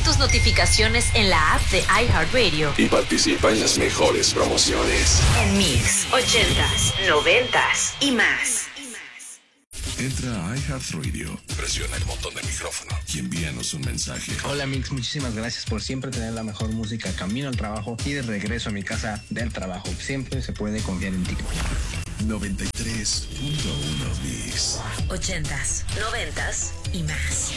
tus notificaciones en la app de iHeartRadio. Y participa en las mejores promociones. En Mix, 80s, 90s y más. Entra a iHeartRadio, presiona el botón del micrófono y envíanos un mensaje. Hola Mix, muchísimas gracias por siempre tener la mejor música camino al trabajo y de regreso a mi casa del trabajo. Siempre se puede confiar en ti. 93.1 Mix. 80s, 90s y más.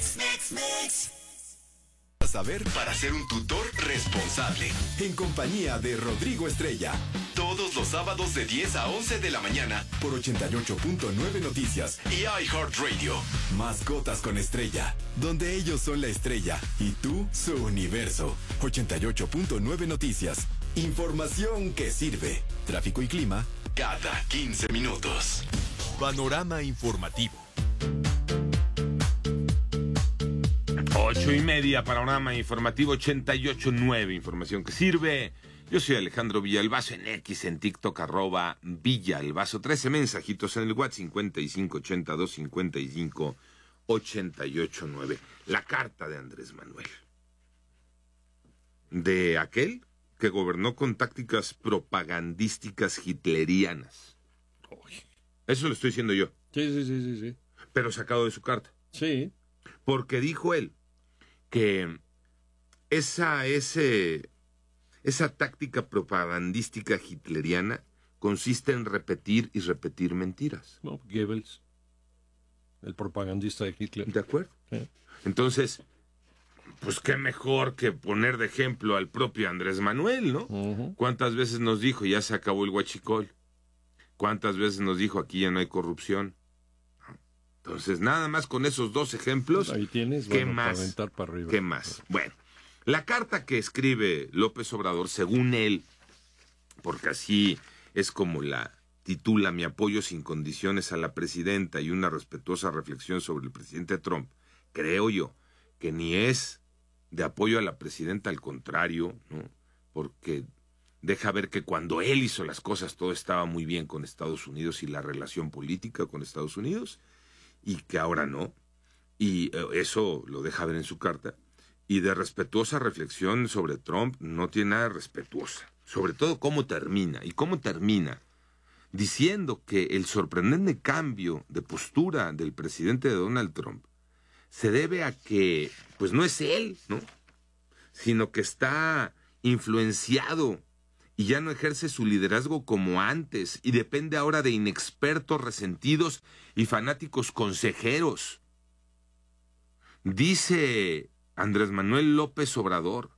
Saber para ser un tutor responsable. En compañía de Rodrigo Estrella. Todos los sábados de 10 a 11 de la mañana por 88.9 Noticias y iHeartRadio. Mascotas con Estrella, donde ellos son la estrella y tú su universo. 88.9 Noticias. Información que sirve. Tráfico y clima cada 15 minutos. Panorama informativo. 8:30, panorama informativo 88.9, información que sirve. Yo soy Alejandro Villalbazo, en X, en TikTok, @Villalbazo. 13 mensajitos en el WhatsApp, 5582-55-889. La carta de Andrés Manuel. De aquel que gobernó con tácticas propagandísticas hitlerianas. Eso lo estoy diciendo yo. Sí. Pero sacado de su carta. Sí. Porque dijo él que esa táctica propagandística hitleriana consiste en repetir y repetir mentiras. No, Goebbels, el propagandista de Hitler. ¿De acuerdo? Sí. Entonces, pues qué mejor que poner de ejemplo al propio Andrés Manuel, ¿no? Uh-huh. ¿Cuántas veces nos dijo, ya se acabó el huachicol? ¿Cuántas veces nos dijo, aquí ya no hay corrupción? Entonces, nada más con esos dos ejemplos. Ahí tienes, ¿qué bueno, más? para aventar para arriba. ¿Qué más? Bueno, la carta que escribe López Obrador, según él, porque así es como la titula, mi apoyo sin condiciones a la presidenta y una respetuosa reflexión sobre el presidente Trump, creo yo que ni es de apoyo a la presidenta, al contrario, ¿no? Porque deja ver que cuando él hizo las cosas todo estaba muy bien con Estados Unidos y la relación política con Estados Unidos, y que ahora no, y eso lo deja ver en su carta, y de respetuosa reflexión sobre Trump no tiene nada respetuosa, sobre todo cómo termina, diciendo que el sorprendente cambio de postura del presidente de Donald Trump se debe a que, pues no es él, ¿no?, sino que está influenciado y ya no ejerce su liderazgo como antes, y depende ahora de inexpertos, resentidos y fanáticos consejeros. Dice Andrés Manuel López Obrador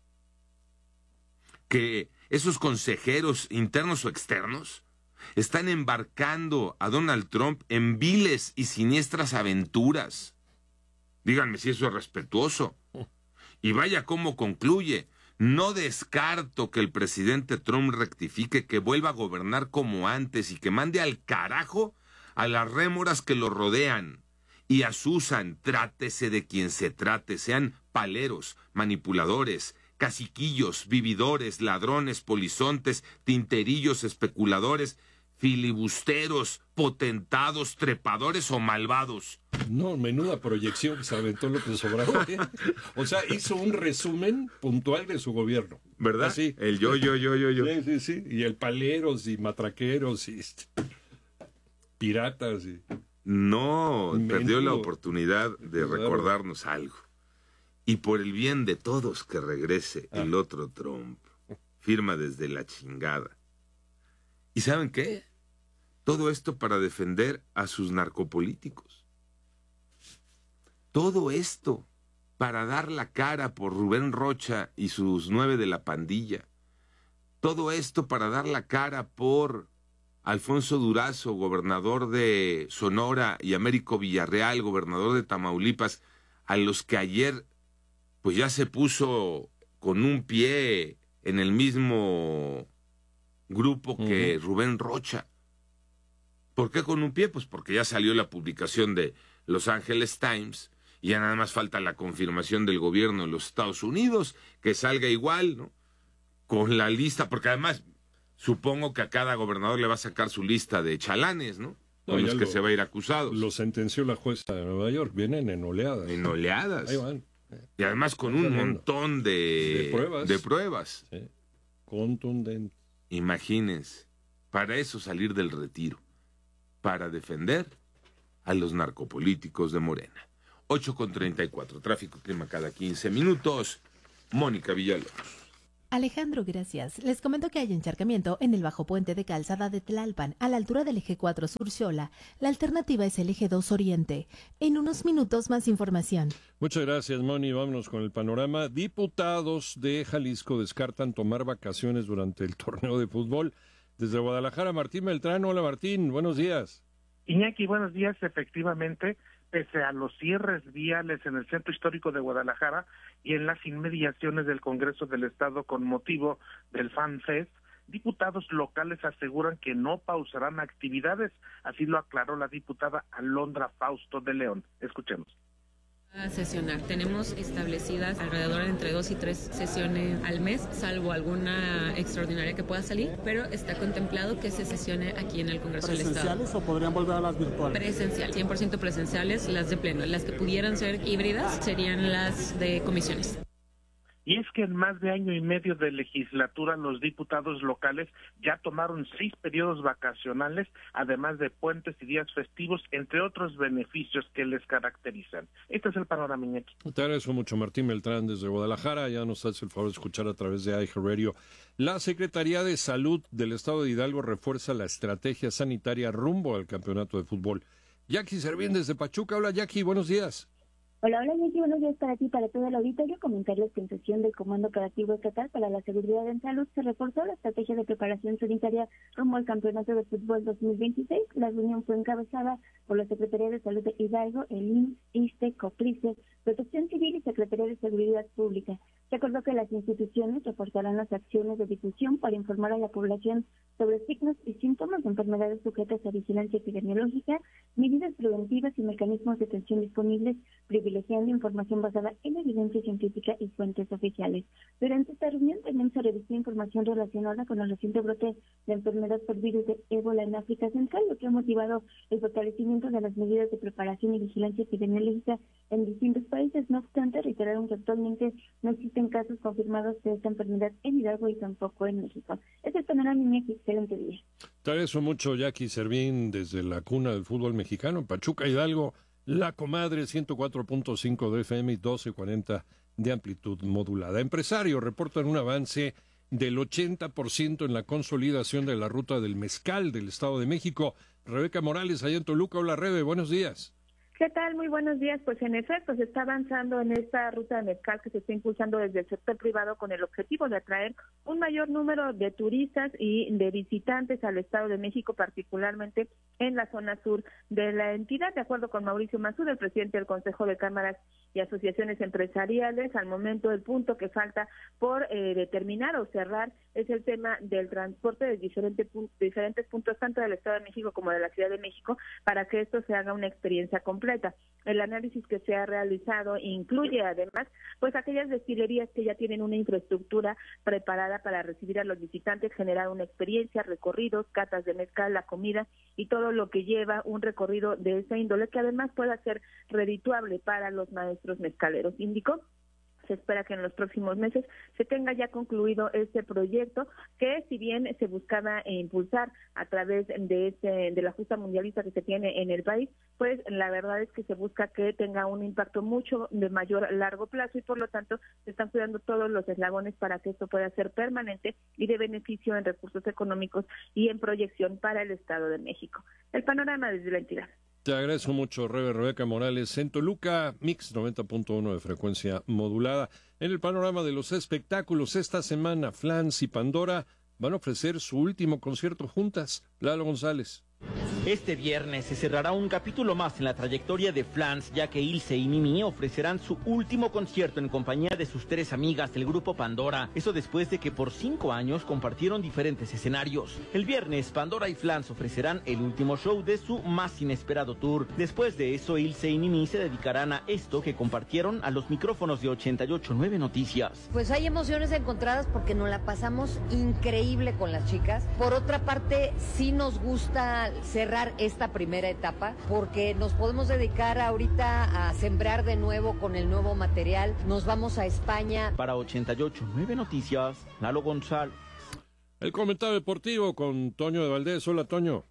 que esos consejeros, internos o externos, están embarcando a Donald Trump en viles y siniestras aventuras. Díganme si eso es respetuoso. Y vaya cómo concluye. No descarto que el presidente Trump rectifique, que vuelva a gobernar como antes y que mande al carajo a las rémoras que lo rodean y asusan, trátese de quien se trate, sean paleros, manipuladores, caciquillos, vividores, ladrones, polizontes, tinterillos, especuladores, filibusteros, potentados, trepadores o malvados. No, menuda proyección que se aventó López Obrador, ¿eh? O sea, hizo un resumen puntual de su gobierno. ¿Verdad? Así. El yo. Sí. Y el paleros y matraqueros y piratas y... No, perdió la oportunidad de Claro. recordarnos algo. Y por el bien de todos que regrese el otro Trump. Firma desde la chingada. ¿Y saben qué? Todo esto para defender a sus narcopolíticos. Todo esto para dar la cara por Rubén Rocha y sus 9 de la pandilla. Todo esto para dar la cara por Alfonso Durazo, gobernador de Sonora, y Américo Villarreal, gobernador de Tamaulipas, a los que ayer pues ya se puso con un pie en el mismo grupo que Rubén Rocha. ¿Por qué con un pie? Pues porque ya salió la publicación de Los Angeles Times y ya nada más falta la confirmación del gobierno de los Estados Unidos, que salga igual, ¿no?, con la lista, porque además supongo que a cada gobernador le va a sacar su lista de chalanes, ¿no?, con los que se va a ir acusados. Lo sentenció la jueza de Nueva York, vienen en oleadas. En oleadas. Ahí van. Y además con un montón de pruebas. Sí. Contundente. Imagínense, para eso salir del retiro, para defender a los narcopolíticos de Morena. 8:34, tráfico clima cada 15 minutos. Mónica Villalobos. Alejandro, gracias. Les comento que hay encharcamiento en el bajo puente de Calzada de Tlalpan, a la altura del eje 4 Sur Xola. La alternativa es el eje 2 Oriente. En unos minutos más información. Muchas gracias, Moni. Vámonos con el panorama. Diputados de Jalisco descartan tomar vacaciones durante el torneo de fútbol. Desde Guadalajara, Martín Beltrán. Hola, Martín. Buenos días. Iñaki, buenos días. Efectivamente, pese a los cierres viales en el centro histórico de Guadalajara y en las inmediaciones del Congreso del Estado con motivo del Fan Fest, diputados locales aseguran que no pausarán actividades. Así lo aclaró la diputada Alondra Fausto de León. Escuchemos. A sesionar. Tenemos establecidas alrededor de entre 2 y 3 sesiones al mes, salvo alguna extraordinaria que pueda salir, pero está contemplado que se sesione aquí en el Congreso del Estado. ¿Presenciales o podrían volver a las virtuales? Presencial, 100% presenciales, las de pleno. Las que pudieran ser híbridas serían las de comisiones. Y es que en más de año y medio de legislatura los diputados locales ya tomaron 6 periodos vacacionales, además de puentes y días festivos, entre otros beneficios que les caracterizan. Este es el panorama, Iñaki. Te agradezco mucho, Martín Beltrán, desde Guadalajara. Ya nos hace el favor de escuchar a través de iHeartRadio. La Secretaría de Salud del Estado de Hidalgo refuerza la estrategia sanitaria rumbo al campeonato de fútbol. Jackie Servín desde Pachuca. Hola, Jackie, buenos días. Hola, Jessy, buenos días para ti, para todo el auditorio. Comentarles que en sesión del Comando Operativo Estatal para la Seguridad en Salud se reforzó la estrategia de preparación sanitaria rumbo al Campeonato de Fútbol 2026. La reunión fue encabezada por la Secretaría de Salud de Hidalgo, el IMSS, ISSSTE, COPRISE, Protección Civil y Secretaría de Seguridad Pública. Se acordó que las instituciones reforzarán las acciones de difusión para informar a la población sobre signos y síntomas de enfermedades sujetas a vigilancia epidemiológica, medidas preventivas y mecanismos de atención disponibles, privilegiando información basada en evidencia científica y fuentes oficiales. Durante esta reunión también se revisó información relacionada con el reciente brote de enfermedad por virus de ébola en África Central, lo que ha motivado el fortalecimiento de las medidas de preparación y vigilancia epidemiológica en distintos países. No obstante, reiteraron que actualmente no existen casos confirmados de esta enfermedad en Hidalgo y tampoco en México. Este es el panorama, Iñaki. Excelente día. Te agradezco mucho, Jackie Servín, desde la cuna del fútbol mexicano, Pachuca, Hidalgo. La Comadre, 104.5 de FM y 1240 de amplitud modulada. Empresarios reportan un avance del 80% en la consolidación de la ruta del mezcal del Estado de México. Rebeca Morales, allá en Toluca. Hola, Rebe, buenos días. ¿Qué tal? Muy buenos días. Pues en efecto, se está avanzando en esta ruta de mezcal que se está impulsando desde el sector privado con el objetivo de atraer un mayor número de turistas y de visitantes al Estado de México, particularmente en la zona sur de la entidad. De acuerdo con Mauricio Mazur, el presidente del Consejo de Cámaras y Asociaciones Empresariales, al momento el punto que falta por determinar o cerrar es el tema del transporte de diferentes puntos, tanto del Estado de México como de la Ciudad de México, para que esto se haga una experiencia completa. El análisis que se ha realizado incluye además pues aquellas destilerías que ya tienen una infraestructura preparada para recibir a los visitantes, generar una experiencia, recorridos, catas de mezcal, la comida y todo lo que lleva un recorrido de esa índole que además pueda ser redituable para los maestros mezcaleros. Indicó se espera que en los próximos meses se tenga ya concluido este proyecto que, si bien se buscaba impulsar a través de la justa mundialista que se tiene en el país, pues la verdad es que se busca que tenga un impacto mucho de mayor largo plazo y por lo tanto se están cuidando todos los eslabones para que esto pueda ser permanente y de beneficio en recursos económicos y en proyección para el Estado de México. El panorama desde la entidad. Te agradezco mucho, Rebeca Morales. En Toluca, Mix 90.1 de frecuencia modulada. En el panorama de los espectáculos, esta semana, Flans y Pandora van a ofrecer su último concierto juntas. Lalo González. Este viernes se cerrará un capítulo más en la trayectoria de Flans, ya que Ilse y Mimi ofrecerán su último concierto en compañía de sus 3 amigas del grupo Pandora. Eso después de que por 5 años compartieron diferentes escenarios. El viernes, Pandora y Flans ofrecerán el último show de su más inesperado tour. Después de eso, Ilse y Mimi se dedicarán a esto que compartieron a los micrófonos de 88.9 Noticias. Pues hay emociones encontradas porque nos la pasamos increíble con las chicas. Por otra parte, sí nos gusta cerrar esta primera etapa porque nos podemos dedicar ahorita a sembrar de nuevo con el nuevo material. Nos vamos a España. Para 88.9 Noticias, Lalo González. El comentario deportivo con Toño de Valdés. Hola, Toño.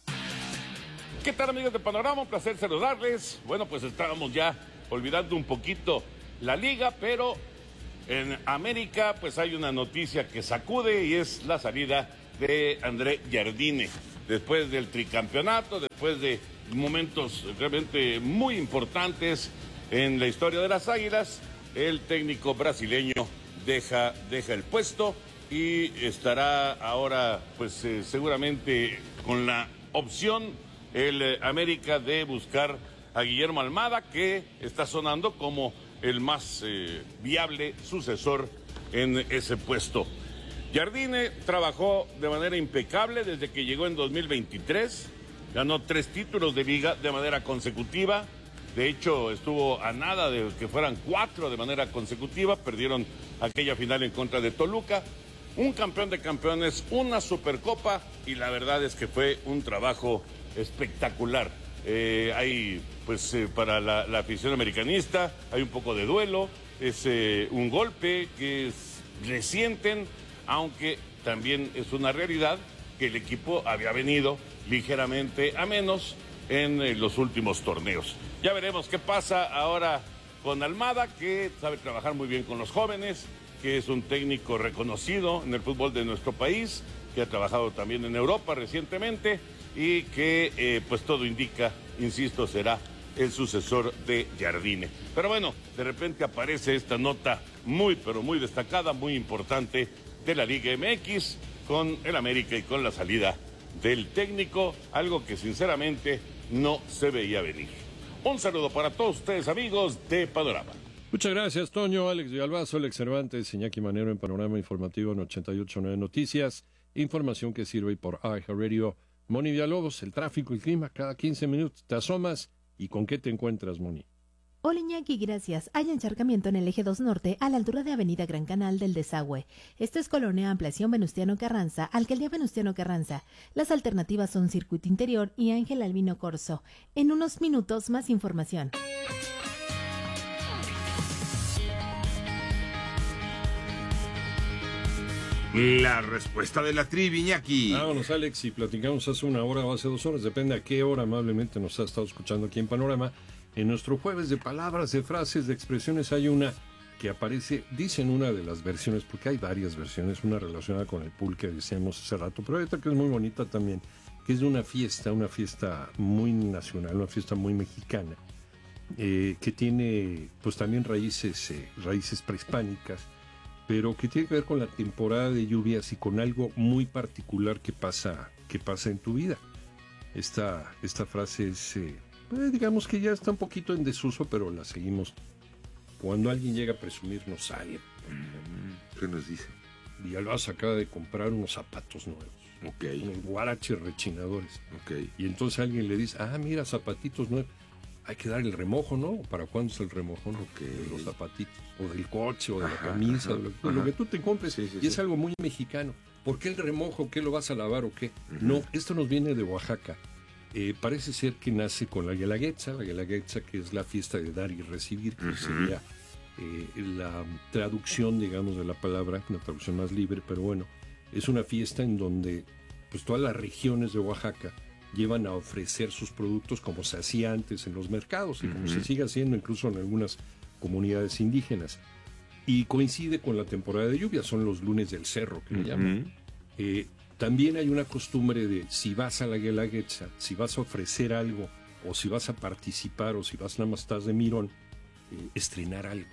¿Qué tal, amigos de Panorama? Un placer saludarles. Bueno, pues estábamos ya olvidando un poquito la liga, pero en América pues hay una noticia que sacude y es la salida de André Jardine. Después del tricampeonato, después de momentos realmente muy importantes en la historia de las Águilas, el técnico brasileño deja el puesto y estará ahora pues seguramente con la opción el América de buscar a Guillermo Almada, que está sonando como el más viable sucesor en ese puesto. Jardine trabajó de manera impecable desde que llegó en 2023, ganó 3 títulos de liga de manera consecutiva, de hecho estuvo a nada de que fueran 4 de manera consecutiva, perdieron aquella final en contra de Toluca, un campeón de campeones, una Supercopa y la verdad es que fue un trabajo espectacular. Hay pues para la afición americanista hay un poco de duelo, es un golpe que resienten, aunque también es una realidad que el equipo había venido ligeramente a menos en los últimos torneos. Ya veremos qué pasa ahora con Almada, que sabe trabajar muy bien con los jóvenes, que es un técnico reconocido en el fútbol de nuestro país, que ha trabajado también en Europa recientemente y que pues todo indica, insisto, será el sucesor de Jardine. Pero bueno, de repente aparece esta nota muy, pero muy destacada, muy importante de la Liga MX con el América y con la salida del técnico, algo que sinceramente no se veía venir. Un saludo para todos ustedes, amigos de Panorama. Muchas gracias, Toño. Alex Villalbazo, Alex Cervantes, Iñaki Manero en Panorama Informativo en 88.9 Noticias. Información que sirve por iHeartRadio. Moni Villalobos, el tráfico y clima cada 15 minutos. Te asomas y ¿con qué te encuentras, Moni? Hola Iñaki, gracias. Hay encharcamiento en el eje 2 Norte a la altura de Avenida Gran Canal del Desagüe. Esto es Colonia Ampliación Venustiano Carranza, Alcaldía Venustiano Carranza. Las alternativas son Circuito Interior y Ángel Albino Corzo. En unos minutos más información. La respuesta de la trivia, Iñaki. Vámonos, Alex, y platicamos hace 1 hora o hace 2 horas, depende a qué hora amablemente nos ha estado escuchando aquí en Panorama. En nuestro jueves de palabras, de frases, de expresiones, hay una que aparece, dicen una de las versiones, porque hay varias versiones, una relacionada con el pool que decíamos hace rato, pero hay otra que es muy bonita también, que es de una fiesta muy nacional, una fiesta muy mexicana, que tiene pues también raíces prehispánicas, pero que tiene que ver con la temporada de lluvias y con algo muy particular que pasa en tu vida. Esta frase es, digamos que ya está un poquito en desuso, pero la seguimos. Cuando alguien llega a presumirnos algo. ¿Qué nos dice? Villalbazo acaba de comprar unos zapatos nuevos. Okay. Unos guaraches rechinadores. Okay. Y entonces alguien le dice, mira, zapatitos nuevos. Hay que dar el remojo, ¿no? ¿Para cuándo es el remojón? De los zapatitos, o del coche, o de la camisa, lo que tú te compres. Sí, y es algo muy mexicano. ¿Por qué el remojo? ¿Qué lo vas a lavar o qué? No, esto nos viene de Oaxaca. Parece ser que nace con la Guelaguetza, que es la fiesta de dar y recibir, que sería la traducción, digamos, de la palabra, una traducción más libre, pero bueno, es una fiesta en donde pues todas las regiones de Oaxaca llevan a ofrecer sus productos como se hacía antes en los mercados y como se sigue haciendo incluso en algunas comunidades indígenas. Y coincide con la temporada de lluvia, son los lunes del cerro que le llaman. También hay una costumbre de, si vas a la Guelaguetza, si vas a ofrecer algo, o si vas a participar, o si vas nada más estás de mirón, estrenar algo.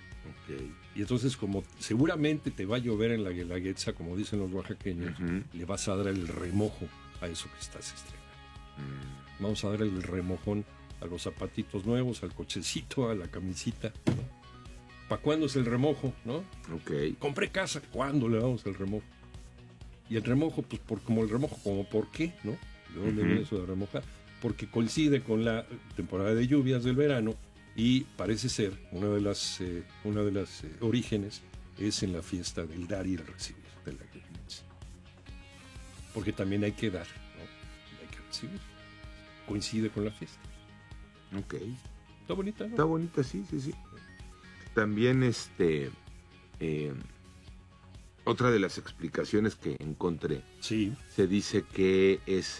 Y entonces, como seguramente te va a llover en la Guelaguetza, como dicen los oaxaqueños, le vas a dar el remojo a eso que estás estrenando. Vamos a dar el remojón a los zapatitos nuevos, al cochecito, a la camisita. ¿Para cuándo es el remojo, no? Compré casa, ¿cuándo le damos el remojo? Y el remojo, pues como el remojo, como ¿por qué? ¿No? ¿De dónde viene eso de remojar? Porque coincide con la temporada de lluvias del verano y parece ser una de las orígenes es en la fiesta del dar y el recibir de la Guelaguetza. Porque también hay que dar, ¿no? Hay que Sí, coincide con la fiesta. Ok. Está bonita, ¿no? Está bonita, sí. También otra de las explicaciones que encontré, sí, se dice que es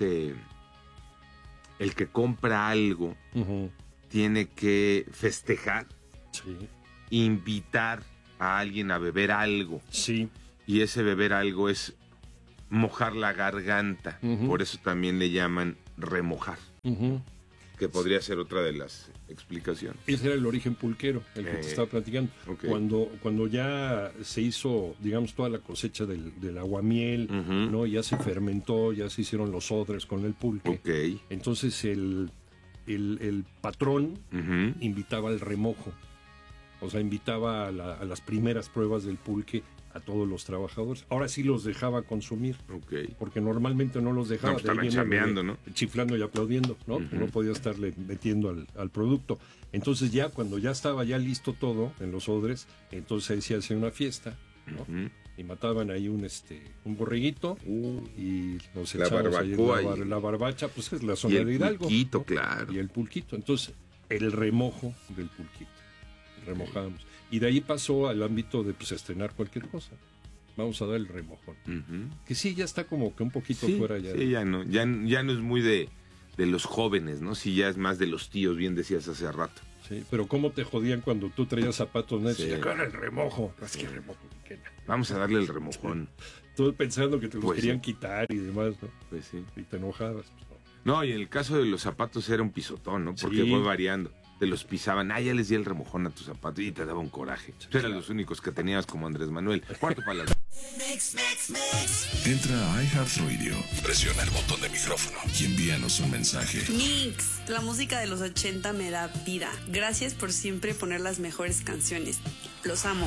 el que compra algo tiene que festejar, invitar a alguien a beber algo, y ese beber algo es mojar la garganta, por eso también le llaman remojar, que podría ser otra de las explicaciones. Ese era el origen pulquero, el que te estaba platicando. Okay. Cuando ya se hizo, digamos, toda la cosecha del aguamiel, ¿no? Ya se fermentó, ya se hicieron los odres con el pulque. Entonces el patrón invitaba al remojo. O sea, invitaba a las primeras pruebas del pulque a todos los trabajadores. Ahora sí los dejaba consumir. Porque normalmente no los dejaba. No, estaban chambeando, ¿no? Chiflando y aplaudiendo, ¿no? No podía estarle metiendo al producto. Entonces ya, cuando ya estaba ya listo todo en los odres, entonces ahí se hacía una fiesta, ¿no? Y mataban ahí un borreguito y los echábamos ahí en la barbacha, pues es la zona de Hidalgo. Y el pulquito, ¿no? Claro. Y el pulquito. Entonces, el remojo del pulquito. Remojábamos. Y de ahí pasó al ámbito de estrenar cualquier cosa. Vamos a dar el remojón. Que sí, ya está como que un poquito fuera ya. Sí, ya no es muy de los jóvenes, ¿no? Sí, ya es más de los tíos, bien decías hace rato. Sí, pero cómo te jodían cuando tú traías zapatos necios. Y acá era el remojo. Es que remojo. Vamos a darle el remojón. Todo pensando que te los querían quitar y demás, ¿no? Pues sí. Y te enojabas. No, y en el caso de los zapatos era un pisotón, ¿no? Porque fue variando. Te los pisaban, ya les di el remojón a tus zapatos y te daba un coraje. Eran los únicos que tenías como Andrés Manuel. Cuarto para las... Entra a iHeartRadio, presiona el botón de micrófono y envíanos un mensaje. Mix, la música de los 80 me da vida. Gracias por siempre poner las mejores canciones. Los amo.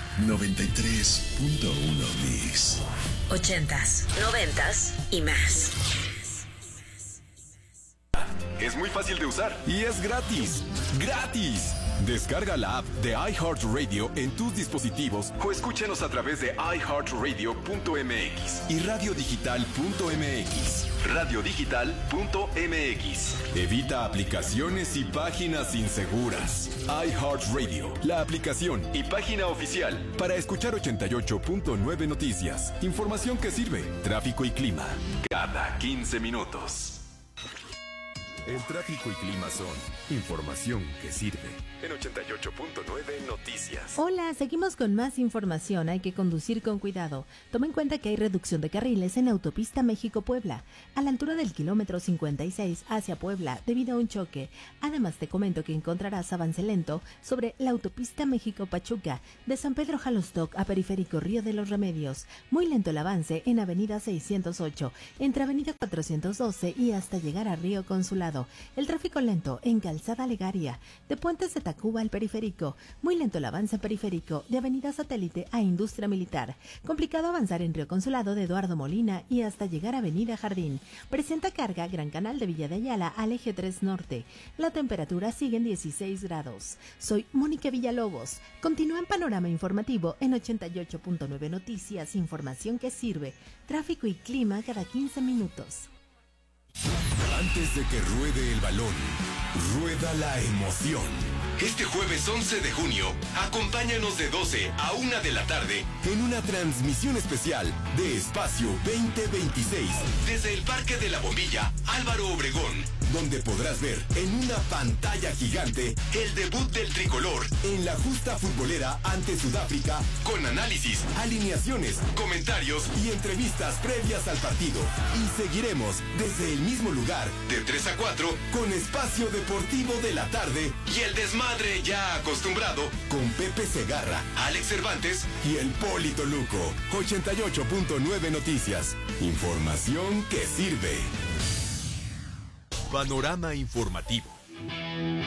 93.1 Mix. 80s, 90s y más. Es muy fácil de usar y es gratis. ¡Gratis! Descarga la app de iHeartRadio en tus dispositivos o escúchanos a través de iHeartRadio.mx y radiodigital.mx. Radiodigital.mx. Evita aplicaciones y páginas inseguras. iHeartRadio, la aplicación y página oficial para escuchar 88.9 noticias. Información que sirve. Tráfico y clima. Cada 15 minutos. El tráfico y clima son información que sirve. En 88.9 Noticias. Hola, seguimos con más información. Hay que conducir con cuidado. Toma en cuenta que hay reducción de carriles en autopista México-Puebla, a la altura del kilómetro 56 hacia Puebla, debido a un choque. Además, te comento que encontrarás avance lento sobre la autopista México-Pachuca, de San Pedro Jalostoc a Periférico Río de los Remedios. Muy lento el avance en avenida 608, entre avenida 412 y hasta llegar a Río Consulado. El tráfico lento en Calzada Legaria, de Puentes de Tacuba al Periférico. Muy lento el avance periférico de Avenida Satélite a Industria Militar. Complicado avanzar en Río Consulado de Eduardo Molina y hasta llegar a Avenida Jardín. Presenta carga Gran Canal de Villa de Ayala al Eje 3 Norte. La temperatura sigue en 16 grados. Soy Mónica Villalobos. Continúa en Panorama Informativo en 88.9 Noticias. Información que sirve. Tráfico y clima cada 15 minutos. Antes de que ruede el balón, rueda la emoción. Este jueves 11 de junio, acompáñanos de 12 a 1 de la tarde en una transmisión especial de Espacio 2026 desde el Parque de la Bombilla, Álvaro Obregón, donde podrás ver en una pantalla gigante el debut del tricolor en la justa futbolera ante Sudáfrica, con análisis, alineaciones, comentarios y entrevistas previas al partido. Y seguiremos desde el mismo lugar de 3 a 4 con Espacio Deportivo de la tarde y el desmadre ya acostumbrado con Pepe Segarra, Alex Cervantes y el Polito Luco. 88.9 Noticias. Información que sirve. Panorama informativo.